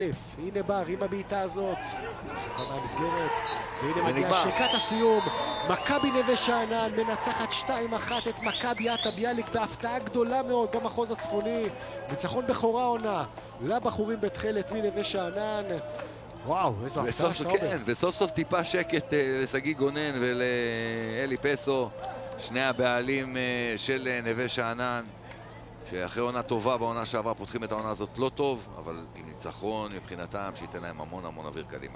הנה בר עם הבעיטה הזאת, מהמסגרת, והנה מגיעה שקת הסיום. מכבי נווה שאנן מנצחת 2-1 את מכבי עטה ביאליק בהפתעה גדולה מאוד במחוז הצפוני. ניצחון בכורה עונה לבחורים בתכלת מנווה שאנן. וואו, איזו הפתעה שאתה אומר. וסוף סוף טיפה שקט לסגי גונן ולאלי פסו, שני הבעלים של נווה שאנן, שאחרי עונה טובה בעונה שעברה פותחים את העונה הזאת לא טוב, אבל עם ניצחון מבחינתם שייתן להם המון אוויר קדימה.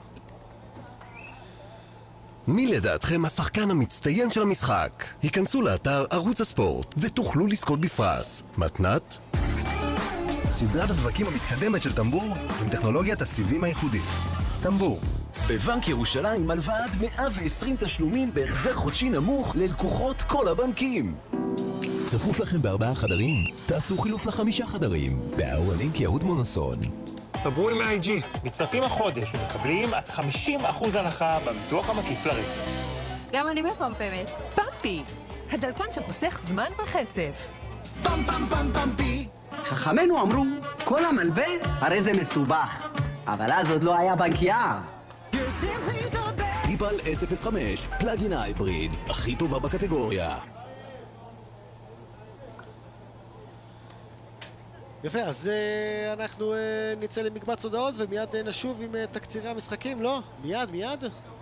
מי לדעתכם השחקן המצטיין של המשחק? היכנסו לאתר ערוץ הספורט ותוכלו לזכות בפרס. מתנת? סדרת הדבקים המתקדמת של טמבור עם טכנולוגיית הסיבים הייחודית. טמבור. בבנק ירושלים הלוואת 120 תשלומים בהחזר חודשי נמוך ללקוחות כל הבנקים. צפוף לכם ב4 חדרים? תעשו חילוף ל5 חדרים. באוהלינק יהוד מונוסון. דברו עם IG. מצטרפים החודש ומקבלים עד 50% הנחה בביטוח המקיף לרכב. גם אני מפמפמת. פמפי! הדלפן שחוסך זמן וכסף. פמפי! חכמינו אמרו, כל המלווה הרי זה מסובך. אבל אז עוד לא היה בנקייה. היפל S05, פלאגין הייבריד, הכי טובה בקטגוריה. יפה, אז אנחנו נצא למקבץ הודעות ומיד נשוב עם תקצירי המשחקים, לא? מיד.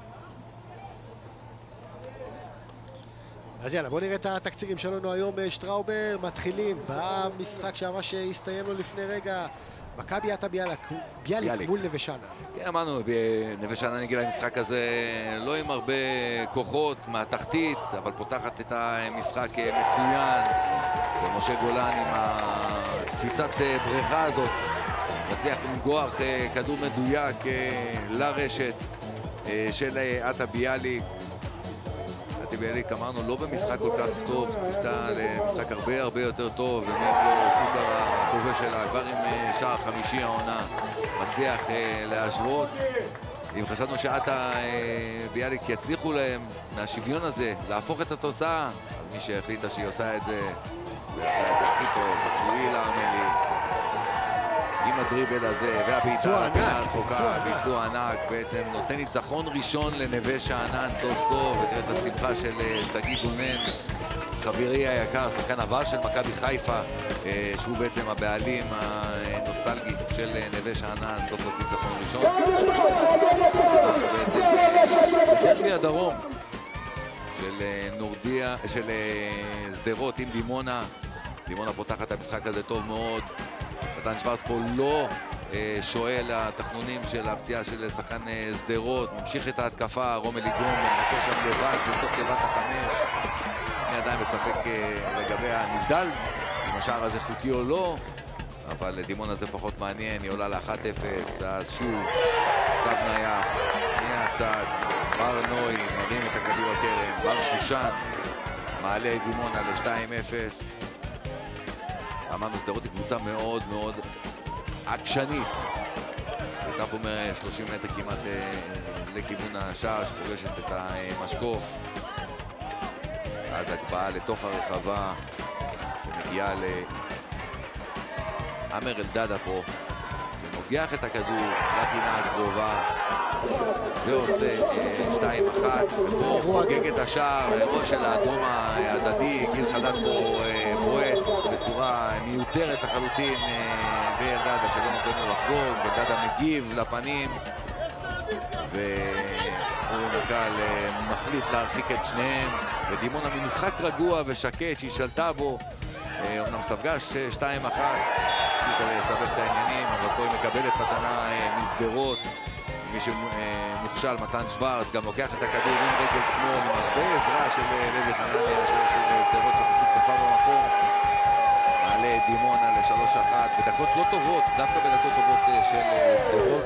אז יאללה, בואו נראה את התקצירים שלנו היום. שטראובר, מתחילים במשחק שממש הסתיים לו לפני רגע. מכבי עטה ביאליק מול נווה שאנן. כן, אמרנו, נווה שאנן הגיע למשחק הזה לא עם הרבה כוחות מהתחתית, אבל פותחת את המשחק מצוין. ומשה גולן עם הקפיצת בריכה הזאת מצליח למגוח כדור מדויק לרשת של עטה ביאליק. עטה ביאליק, אמרנו, לא במשחק כל כך טוב, ציפתה למשחק הרבה יותר טוב, ומי לא פוקר הטובה שלה כבר עם שער חמישי העונה מצליח להשוות. אם חשבנו שעטה ביאליק יצליחו להם מהשוויון הזה להפוך את התוצאה, אז מי שהחליטה שהיא עושה את זה ועשה את זה הכי טוב, הסואיל האמלי עם הדריבל הזה והביצוע הרחוקה, ביצוע ענק, בעצם נותן ניצחון ראשון לנווה שאנן סוף סוף. ותראה את השמחה של סגי גונן, חברי היקר, שחקן עבר של מכבי חיפה, שהוא בעצם הבעלים הנוסטלגי של נווה שאנן, סוף סוף ניצחון ראשון. בעצם דרבי הדרום של שדרות עם דימונה. דימונה פותחת את המשחק הזה טוב מאוד. נתן שוורץ פה לא שואל התחנונים של הפציעה של שחקן שדרות, ממשיך את ההתקפה. רומלי גום מחכה שם לבד בתוך תיבת החמש. אני עדיין בספק לגבי הנבדל אם השער הזה חוקי או לא, אבל דימונה זה פחות מעניין. היא עולה ל-1-0, ואז שוב צו נייח מהצד, בר נוי מרים את הכדור הקרן, בר שושן מעלה את דימונה ל-2-0. אמרנו, שדרות היא קבוצה מאוד עקשנית, הייתה פה מ-30 מטר כמעט לכיוון השער, שפוגשת את המשקוף. אז הקבעה לתוך הרחבה שמגיעה לאמר אלדדה פה, שנוגח את הכדור לפינה הקרובה ועושה 2-1, ופה חוגג את השער. ראש של האדום ההדדי, גיל חדד פה בועט בצורה מיותרת לחלוטין ואלדדה שלא נותן לו לחגוג. אלדדה מגיב לפנים ואורי נקל מחליט להרחיק את שניהם, ודימונה ממשחק רגוע ושקט שהיא שלטה בו, אמנם ספגה 2-1, החליטה לסבך את העניינים, אבל פה היא מקבלת מתנה משדרות. מי שמוכשל, מתן שוורץ, גם לוקח את הכדור עם רגל שמאל עם הרבה עזרה של לוי חנניה של שדרות שפשוט קפה במקום. מעלה את דימונה ל-3-1 בדקות לא טובות, דווקא בדקות טובות של שדרות.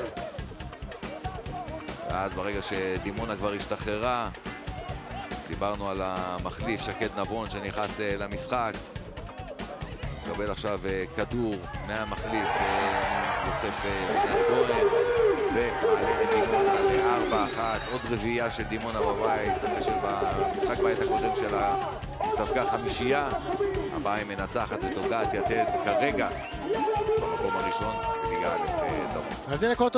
ואז ברגע שדימונה כבר השתחררה, דיברנו על המחליף שקד נבון שנכנס למשחק. מקבל עכשיו כדור מהמחליף יוסף עידן כהן, ומעלה את דימונה ל-4-1. עוד רביעייה של דימונה בבית, אחרי שבמשחק בית הקודם שלה ספגה חמישייה. 4-1 שבה היא מנצחת ותוגעת יתד כרגע במקום הראשון בליגה א' דרום. אז הנה כל